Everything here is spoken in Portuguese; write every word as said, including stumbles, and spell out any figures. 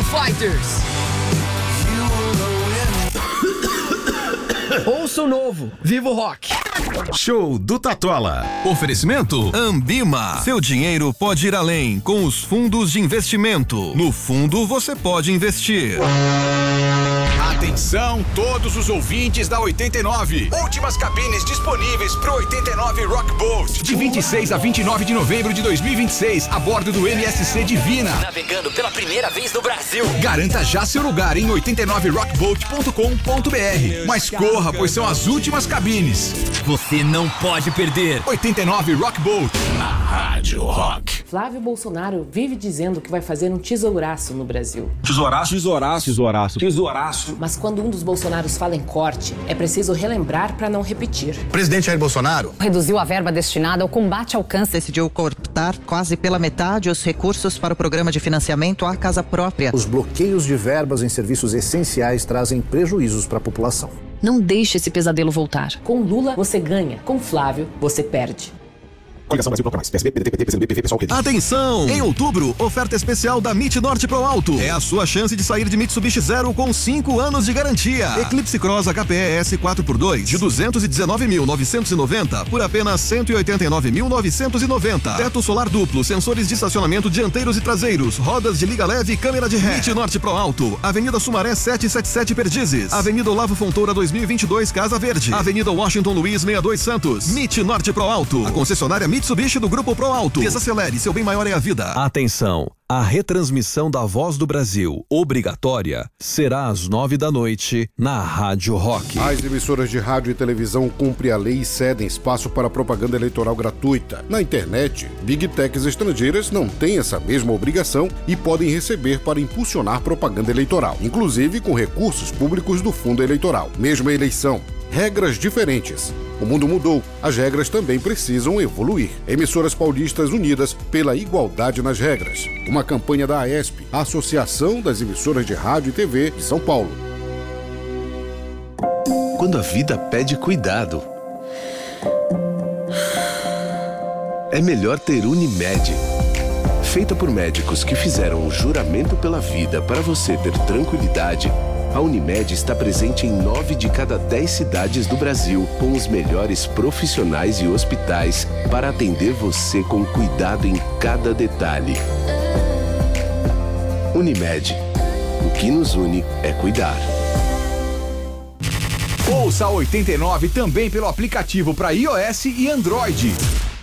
Fighters. Ouça o novo, Vivo Rock. Show do Tatola. Oferecimento Ambima. Seu dinheiro pode ir além com os fundos de investimento. No fundo você pode investir. Atenção todos os ouvintes da oitenta e nove. Últimas cabines disponíveis pro oitenta e nove Rock Boat. De vinte e seis a vinte e nove de novembro de dois mil e vinte e seis, a bordo do M S C Divina. Navegando pela primeira vez no Brasil. Garanta já seu lugar em oitenta e nove rock boat ponto com ponto b r. Mas corra, pois são as últimas cabines. Você não pode perder. oitenta e nove Rock Boat. Na Rádio Rock. Flávio Bolsonaro vive dizendo que vai fazer um tesouraço no Brasil. Tesouraço? Tesouraço. Tesouraço. Tesouraço. Mas quando um dos Bolsonaros fala em corte, é preciso relembrar para não repetir. Presidente Jair Bolsonaro reduziu a verba destinada ao combate ao câncer. Decidiu cortar quase pela metade os recursos para o programa de financiamento à casa própria. Os bloqueios de verbas em serviços essenciais trazem prejuízos para a população. Não deixe esse pesadelo voltar. Com Lula, você ganha. Com Flávio, você perde. Coligação Brasil Mais, P S B, P D T, P T, P C do B, P V, Pessoal, Rede. Atenção! Em outubro, oferta especial da MIT Norte Pro Alto. É a sua chance de sair de Mitsubishi Zero com cinco anos de garantia. Eclipse Cross H P E S quatro por dois de duzentos e dezenove mil novecentos e noventa por apenas cento e oitenta e nove mil novecentos e noventa. Teto solar duplo, sensores de estacionamento dianteiros e traseiros, rodas de liga leve e câmera de ré. MIT Norte Pro Alto, Avenida Sumaré setecentos e setenta e sete Perdizes, Avenida Olavo Fontoura dois mil e vinte e dois Casa Verde, Avenida Washington Luiz sessenta e dois Santos. MIT Norte Pro Alto, a concessionária Mitsubishi do Grupo Pro Alto. Desacelere, seu bem maior é a vida. Atenção, a retransmissão da Voz do Brasil, obrigatória, será às nove da noite na Rádio Rock. As emissoras de rádio e televisão cumprem a lei e cedem espaço para propaganda eleitoral gratuita. Na internet, Big Techs estrangeiras não têm essa mesma obrigação e podem receber para impulsionar propaganda eleitoral, inclusive com recursos públicos do fundo eleitoral. Mesma eleição, regras diferentes. O mundo mudou, as regras também precisam evoluir. Emissoras paulistas unidas pela igualdade nas regras. Uma campanha da AESP, a Associação das Emissoras de Rádio e T V de São Paulo. Quando a vida pede cuidado, é melhor ter Unimed. Feita por médicos que fizeram o juramento pela vida para você ter tranquilidade, a Unimed está presente em nove de cada dez cidades do Brasil, com os melhores profissionais e hospitais para atender você com cuidado em cada detalhe. Unimed. O que nos une é cuidar. Ouça a oitenta e nove também pelo aplicativo para iOS e Android.